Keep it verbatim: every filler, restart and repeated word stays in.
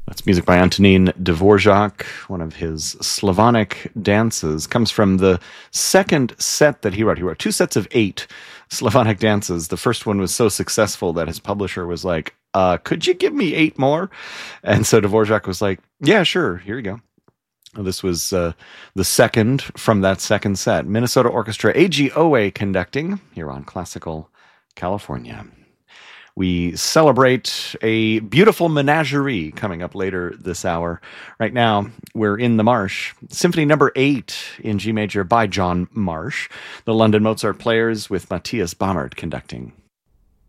That's music by Antonin Dvorak. One of his Slavonic dances comes from the second set that he wrote. He wrote two sets of eight Slavonic dances. The first one was so successful that his publisher was like, uh, could you give me eight more? And so Dvorak was like, yeah, sure, here you go. This was uh, the second from that second set. Minnesota Orchestra A G O A conducting here on Classical California. We celebrate a beautiful menagerie coming up later this hour. Right now, we're in the Marsh. Symphony number eight in G major by John Marsh. The London Mozart Players with Matthias Baumert conducting.